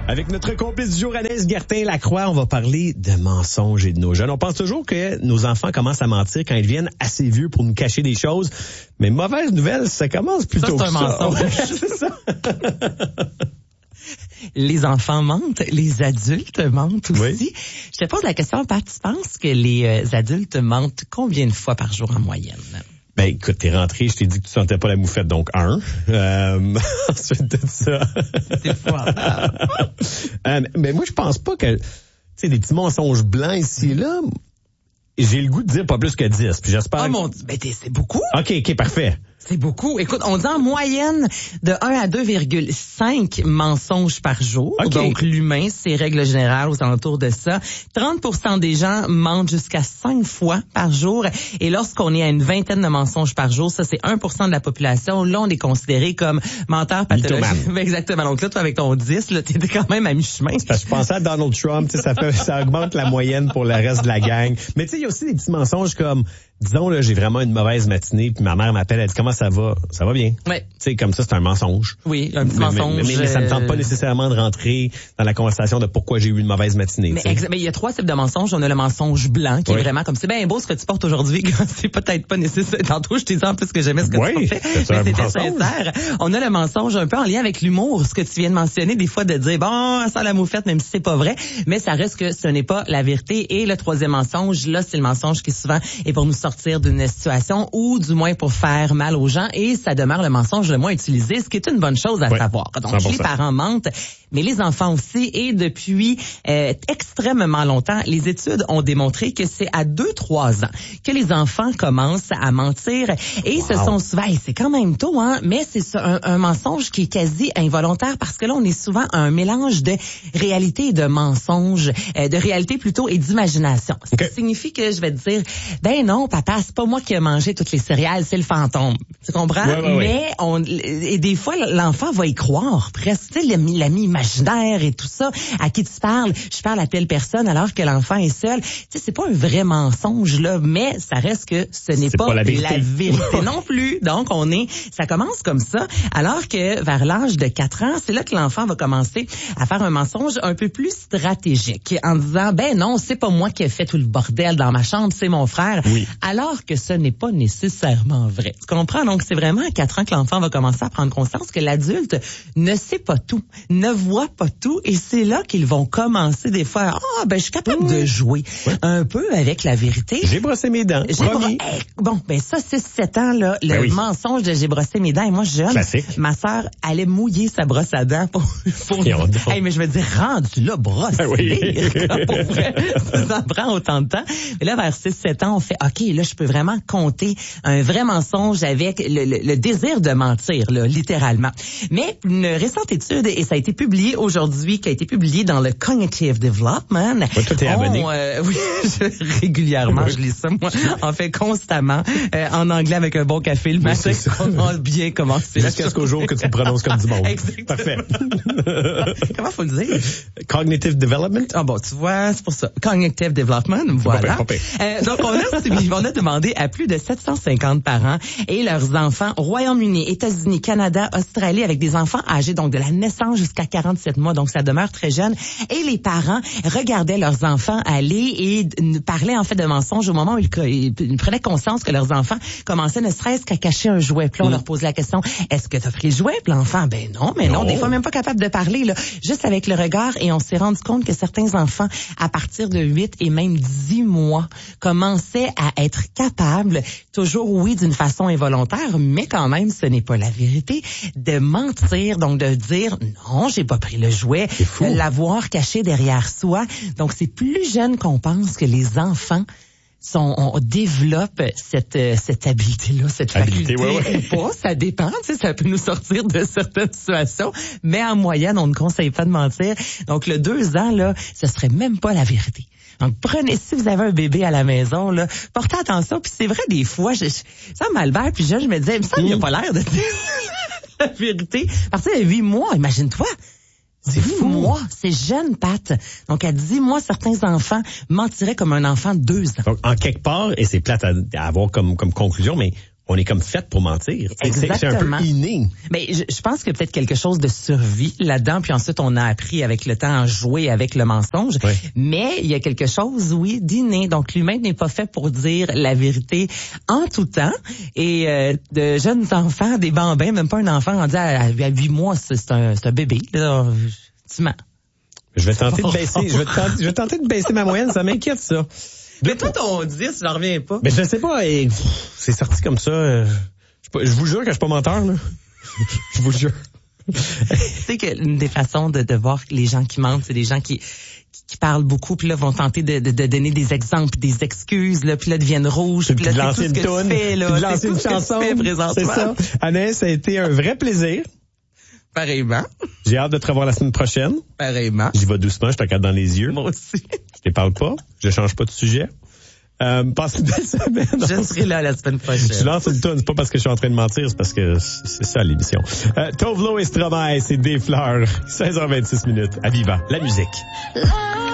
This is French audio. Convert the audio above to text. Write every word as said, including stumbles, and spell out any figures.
Avec notre complice du jour, Anaïs Gertin-Lacroix, on va parler de mensonges et de nos jeunes. On pense toujours que nos enfants commencent à mentir quand ils deviennent assez vieux pour nous cacher des choses. Mais mauvaise nouvelle, ça commence plutôt ça, c'est un mensonge. Ouais, c'est ça. Les enfants mentent, les adultes mentent aussi. Oui. Je te pose la question, Pat, tu penses que les euh, adultes mentent combien de fois par jour en moyenne? Ben, écoute, t'es rentré, je t'ai dit que tu sentais pas la moufette, donc un. Euh, ensuite de ça. C'est fort. euh, mais moi, je pense pas que, tu sais, des petits mensonges blancs ici et là, j'ai le goût de dire pas plus que dix. Puis j'espère. Oh mon Dieu, ben t'es- c'est beaucoup. OK, OK, parfait. C'est beaucoup. Écoute, on dit en moyenne de un à deux virgule cinq mensonges par jour. Okay. Donc, l'humain, c'est règle générale aux alentours de ça. trente pour cent des gens mentent jusqu'à cinq fois par jour. Et lorsqu'on est à une vingtaine de mensonges par jour, ça, c'est un pour cent de la population. Là, on est considéré comme menteur pathologique. Mythomane. Exactement. Donc là, toi, avec ton dix, là, t'étais quand même à mi-chemin. Parce que je pensais à Donald Trump, tu sais, ça fait, ça augmente la moyenne pour le reste de la gang. Mais tu sais, il y a aussi des petits mensonges comme, disons, là, j'ai vraiment une mauvaise matinée, puis ma mère m'appelle, elle dit, comment ça va? Ça va bien. Ouais. Tu sais, comme ça, c'est un mensonge. Oui, un petit Mais, mensonge. mais, mais, mais ça ne tente pas euh, nécessairement de rentrer dans la conversation de pourquoi j'ai eu une mauvaise matinée. Mais, tu sais. exa- mais il y a trois types de mensonges. On a le mensonge blanc qui Oui. est vraiment comme c'est bien beau ce que tu portes aujourd'hui. C'est peut-être pas nécessaire. Tantôt, je t'ai dit en plus que j'aimais ce que Oui, tu portais. c'est un Mais c'était mensonge. sincère. On a le mensonge un peu en lien avec l'humour. Ce que tu viens de mentionner, des fois de dire bon, ça la moufette, même si c'est pas vrai. Mais ça reste que ce n'est pas la vérité. Et le troisième mensonge, là, c'est le mensonge qui souvent est pour nous sortir d'une situation ou du moins pour faire mal aux gens. Et ça demeure le mensonge le moins utilisé, ce qui est une bonne chose à Oui, savoir. Donc, cent pour cent. les parents mentent, mais les enfants aussi. Et depuis euh, extrêmement longtemps, les études ont démontré que c'est à deux trois ans que les enfants commencent à mentir. Et Wow. ce sont souvent, hey, c'est quand même tôt, hein, mais c'est ça, un, un mensonge qui est quasi involontaire parce que là, on est souvent à un mélange de réalité et de mensonge, euh, de réalité plutôt et d'imagination. Ce Okay. qui signifie que je vais te dire, ben non, papa, c'est pas moi qui ai mangé toutes les céréales, c'est le fantôme. Tu comprends? Ouais, ouais, ouais. Mais on, et des fois, l'enfant va y croire presque. Tu sais, l'ami, l'ami imaginaire et tout ça, à qui tu parles, je parle à telle personne alors que l'enfant est seul. Tu sais, c'est pas un vrai mensonge, là, mais ça reste que ce n'est C'est pas, pas la vérité. la vérité non plus. Donc, on est, ça commence comme ça, alors que vers l'âge de quatre ans, c'est là que l'enfant va commencer à faire un mensonge un peu plus stratégique, en disant, ben non, c'est pas moi qui ai fait tout le bordel dans ma chambre, c'est mon frère. Oui. Alors que ce n'est pas nécessairement vrai. Tu comprends? Donc, c'est vraiment à quatre ans que l'enfant va commencer à prendre conscience que l'adulte ne sait pas tout, ne voit pas tout, et c'est là qu'ils vont commencer des fois, ah, oh, ben je suis capable Oui. de jouer Oui. un peu avec la vérité. J'ai brossé mes dents. J'ai Promis. bro- hey, bon, ben ça, c'est sept ans, là, le Ben oui. mensonge de j'ai brossé mes dents. Et moi, jeune, Classique. ma sœur allait mouiller sa brosse à dents pour... pour Voyons donc. hey, mais je me dis, rendu là, brosse. Ben oui. Pour vrai, ça prend autant de temps. Mais là, vers six sept ans, on fait, OK, là, je peux vraiment compter un vrai mensonge avec le, le, le désir de mentir, là, littéralement. Mais une récente étude, et ça a été publié aujourd'hui, qui a été publié dans le Cognitive Development. Ouais, toi, t'es on, abonné. euh, oui, je- régulièrement, Oui. je lis ça, moi, en fait, constamment, euh, en anglais avec un bon café le matin, c'est ça. on a bien commencé. Jusqu'à ce qu'au jour que tu le prononces comme du monde. Exactement. Parfait. Comment faut le dire? Cognitive development. Ah bon, tu vois, c'est pour ça. Cognitive Development, voilà. pas pire, Euh, donc, on a, suivi- on a demandé à plus de sept cent cinquante parents et leurs enfants au Royaume-Uni, États-Unis, Canada, Australie, avec des enfants âgés donc de la naissance jusqu'à quarante-sept mois, donc ça demeure très jeune. Et les parents regardaient leurs enfants aller et d- parlaient en fait de mensonges au moment où ils, co- ils- ils prenaient conscience que leurs enfants commençaient ne serait-ce qu'à cacher un jouet. Puis là, on Mm. leur pose la question, est-ce que tu as pris le jouet? Puis l'enfant, ben non, mais non, Non. des fois même pas capable de parler, là, juste avec le regard. Et on s'est rendu compte que certains enfants, à partir de huit et même dix mois, commençaient à être capables, toujours oui d'une façon involontaire, mais quand même ce n'est pas la vérité, de mentir, donc de dire non, j'ai pas pris le jouet, fou. de l'avoir caché derrière soi. Donc c'est plus jeune qu'on pense que les enfants sont, on développe cette euh, cette habileté-là, cette Habileté, faculté ouais, ouais. ou pas, ça dépend, tu sais, ça peut nous sortir de certaines situations, mais en moyenne, on ne conseille pas de mentir. Donc le deux ans, là, ce serait même pas la vérité. Donc prenez, si vous avez un bébé à la maison, là, portez attention, puis c'est vrai, des fois, je, je, ça Albert, puis je, je me disais, il me semble qu'il n'a pas l'air de dire la vérité. Parce que huit mois, imagine-toi. C'est fou, moi. C'est jeune, Pat. Donc, à dix mois, certains enfants mentiraient comme un enfant de deux ans. Donc, en quelque part, et c'est plate à, à avoir comme, comme conclusion, mais on est comme fait pour mentir. C'est, c'est un peu inné. Mais je, je pense que peut-être quelque chose de survie là-dedans, puis ensuite on a appris avec le temps à jouer avec le mensonge. Oui. Mais il y a quelque chose, oui, d'inné. Donc l'humain n'est pas fait pour dire la vérité en tout temps. Et euh, de jeunes enfants, des bambins, même pas un enfant, on dit à, à huit mois, c'est, c'est, un, c'est un bébé. Là, tu mens. Je vais tenter de baisser, je vais tenter, je vais tenter de baisser ma moyenne, ça m'inquiète ça. Mais toi, ton dix, j'en reviens pas. Mais je sais pas, et, pff, c'est sorti comme ça. Euh, je, je vous jure que je suis pas menteur, là. Je vous jure. Tu sais que une des façons de, de voir les gens qui mentent, c'est des gens qui, qui, qui parlent beaucoup, puis là, vont tenter de, de, de donner des exemples, des excuses, là, puis là, deviennent rouges, puis là, c'est tout ce que toune, tu fais, là. Puis de lancer une chanson. C'est ça. Anaïs, ça a été un vrai plaisir. Pareillement. J'ai hâte de te revoir la semaine prochaine. Pareillement. J'y vais doucement, je te regarde dans les yeux. Moi aussi. Je te parle pas, je change pas de sujet. Euh, passe une belle semaine. Je serai là la semaine prochaine. Je lance une tonne, c'est pas parce que je suis en train de mentir, c'est parce que c'est ça l'émission. Euh, Tove Lo et Stromae, c'est des fleurs. seize heures vingt-six minutes. À Viva, la musique.